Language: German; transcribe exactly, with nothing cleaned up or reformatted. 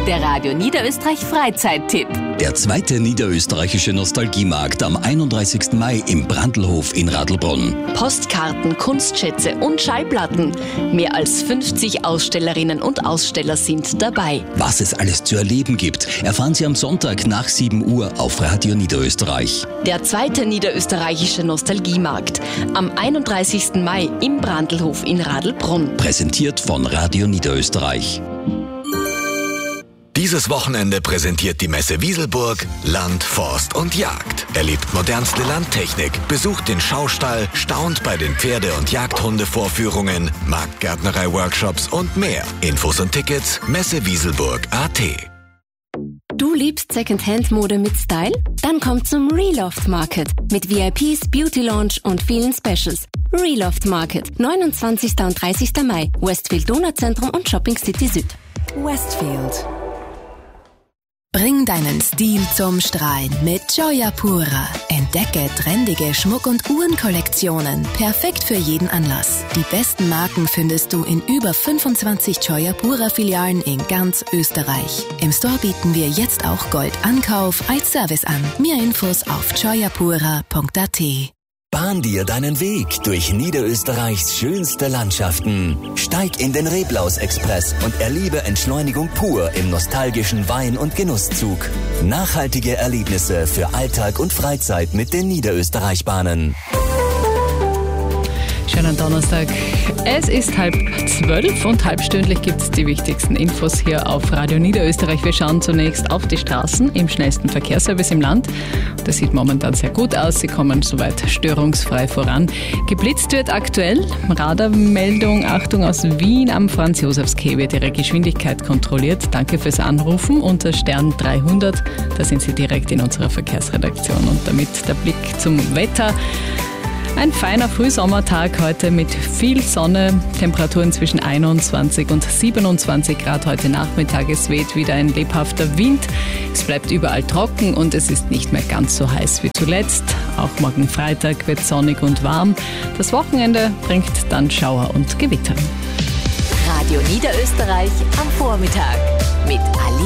der Radio Niederösterreich Freizeittipp. Der zweite niederösterreichische Nostalgiemarkt am einunddreißigsten Mai im Brandlhof in Radlbrunn. Postkarten, Kunstschätze und Schallplatten. Mehr als fünfzig Ausstellerinnen und Aussteller sind dabei. Was es alles zu erleben gibt, erfahren Sie am Sonntag nach sieben Uhr auf Radio Niederösterreich. Der zweite niederösterreichische Nostalgiemarkt am einunddreißigsten Mai im Brandlhof in Radlbrunn. Präsentiert von Radio Niederösterreich. Dieses Wochenende präsentiert die Messe Wieselburg Land, Forst und Jagd. Erlebt modernste Landtechnik, besucht den Schaustall, staunt bei den Pferde- und Jagdhundevorführungen, Marktgärtnerei-Workshops und mehr. Infos und Tickets messewieselburg punkt a t. Du liebst Secondhand-Mode mit Style? Dann komm zum Reloft Market mit V I Ps, Beauty Lounge und vielen Specials. Reloft Market, neunundzwanzigsten und dreißigsten Mai, Westfield Donauzentrum und Shopping City Süd. Westfield. Bring deinen Stil zum Strahlen mit Gioia Pura. Entdecke trendige Schmuck- und Uhrenkollektionen. Perfekt für jeden Anlass. Die besten Marken findest du in über fünfundzwanzig Gioia Pura Filialen in ganz Österreich. Im Store bieten wir jetzt auch Goldankauf als Service an. Mehr Infos auf gioia pura punkt a t. Bahn dir deinen Weg durch Niederösterreichs schönste Landschaften. Steig in den Reblaus-Express und erlebe Entschleunigung pur im nostalgischen Wein- und Genusszug. Nachhaltige Erlebnisse für Alltag und Freizeit mit den Niederösterreich-Bahnen. Schönen Donnerstag. Es ist halb zwölf und halbstündlich gibt es die wichtigsten Infos hier auf Radio Niederösterreich. Wir schauen zunächst auf die Straßen im schnellsten Verkehrsservice im Land. Das sieht momentan sehr gut aus. Sie kommen soweit störungsfrei voran. Geblitzt wird aktuell. Radarmeldung, Achtung, aus Wien am Franz-Josefs-Quai wird Ihre Geschwindigkeit kontrolliert. Danke fürs Anrufen unter Stern dreihundert. Da sind Sie direkt in unserer Verkehrsredaktion. Und damit der Blick zum Wetter. Ein feiner Frühsommertag heute mit viel Sonne, Temperaturen zwischen einundzwanzig und siebenundzwanzig Grad heute Nachmittag. Es weht wieder ein lebhafter Wind, es bleibt überall trocken und es ist nicht mehr ganz so heiß wie zuletzt. Auch morgen Freitag wird sonnig und warm. Das Wochenende bringt dann Schauer und Gewitter. Radio Niederösterreich am Vormittag mit Ali